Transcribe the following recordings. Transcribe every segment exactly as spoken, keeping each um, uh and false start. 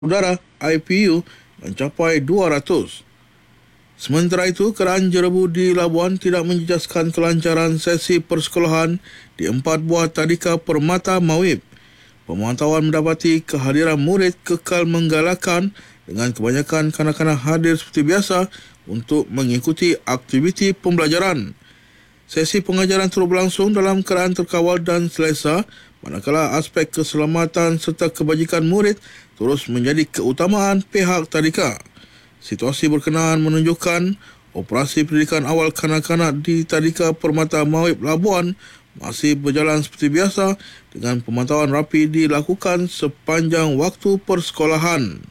udara I P U mencapai dua ratus. Sementara itu, kerajaan Jerebu di Labuan tidak menjejaskan kelancaran sesi persekolahan di empat buah tadika permata Mawib. Pemantauan mendapati kehadiran murid kekal menggalakkan dengan kebanyakan kanak-kanak hadir seperti biasa untuk mengikuti aktiviti pembelajaran. Sesi pengajaran terus berlangsung dalam keadaan terkawal dan selesa, manakala aspek keselamatan serta kebajikan murid terus menjadi keutamaan pihak tadika. Situasi berkenaan menunjukkan operasi pendidikan awal kanak-kanak di Tadika Permata Mawib Labuan masih berjalan seperti biasa dengan pemantauan rapi dilakukan sepanjang waktu persekolahan.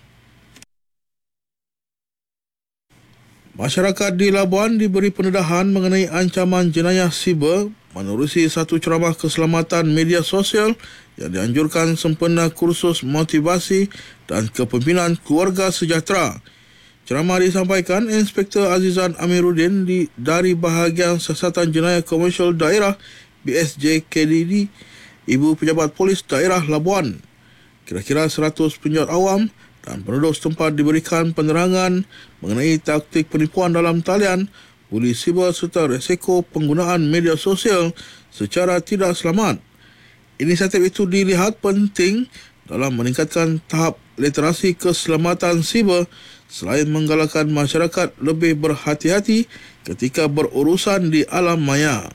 Masyarakat di Labuan diberi pendedahan mengenai ancaman jenayah siber menerusi satu ceramah keselamatan media sosial yang dianjurkan sempena kursus motivasi dan kepimpinan keluarga sejahtera. Ceramah disampaikan Inspektor Azizan Amiruddin di, dari Bahagian Siasatan Jenayah Komersial Daerah B S J K D D, Ibu Pejabat Polis Daerah Labuan. Kira-kira seratus penjawat awam dan penduduk setempat diberikan penerangan mengenai taktik penipuan dalam talian, buli siber serta resiko penggunaan media sosial secara tidak selamat. Inisiatif itu dilihat penting dalam meningkatkan tahap literasi keselamatan siber selain menggalakkan masyarakat lebih berhati-hati ketika berurusan di alam maya.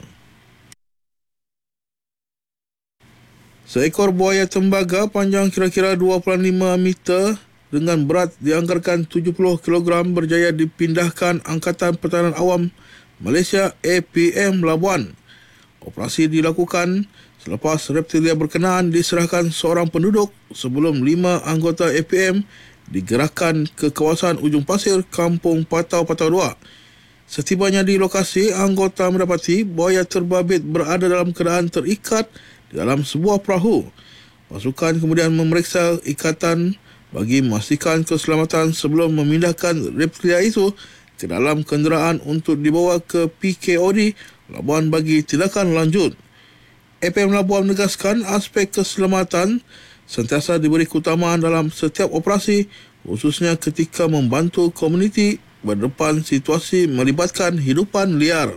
Seekor buaya tembaga panjang kira-kira dua puluh lima meter dengan berat dianggarkan tujuh puluh kilogram berjaya dipindahkan Angkatan Pertahanan Awam Malaysia A P M Labuan. Operasi dilakukan selepas reptilia berkenaan diserahkan seorang penduduk sebelum lima anggota A P M digerakkan ke kawasan Ujung Pasir, Kampung Patau-Patau dua. Setibanya di lokasi, anggota mendapati buaya terbabit berada dalam keadaan terikat di dalam sebuah perahu. Pasukan kemudian memeriksa ikatan bagi memastikan keselamatan sebelum memindahkan reptilia itu ke dalam kenderaan untuk dibawa ke P K O D Labuan bagi tindakan lanjut. A P M Labuan menegaskan aspek keselamatan sentiasa diberi keutamaan dalam setiap operasi, khususnya ketika membantu komuniti berdepan situasi melibatkan hidupan liar.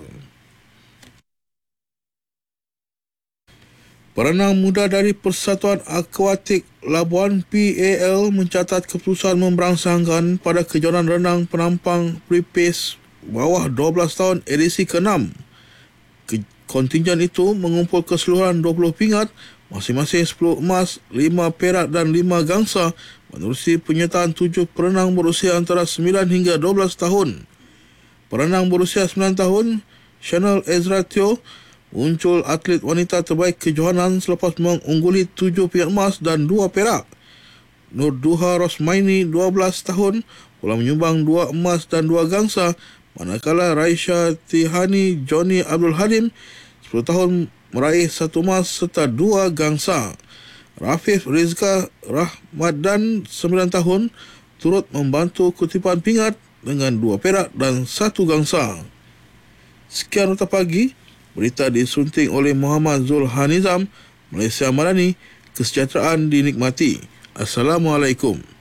Perenang muda dari Persatuan Akuatik Labuan P A L mencatat keputusan memberangsangkan pada kejohanan renang penampang pre-pace bawah dua belas tahun edisi keenam. Kontingen itu mengumpul keseluruhan dua puluh pingat, masing-masing sepuluh emas, lima perak dan lima gangsa menerusi penyertaan tujuh perenang berusia antara sembilan hingga dua belas tahun. Perenang berusia sembilan tahun, Chanel Ezra Teo, muncul atlet wanita terbaik kejohanan selepas mengungguli tujuh pingat emas dan dua perak. Nur Duha Rosmaini, dua belas tahun, pula menyumbang dua emas dan dua gangsa, manakala Raisha Tihani Johnny Abdul Hadim, sepuluh tahun, meraih satu emas serta dua gangsa. Rafif Rizka Rahmadan, sembilan tahun, turut membantu kutipan pingat dengan dua perak dan satu gangsa. Sekian Nota Pagi, berita disunting oleh Muhammad Zulhanizam, Malaysia Madani, kesejahteraan dinikmati. Assalamualaikum.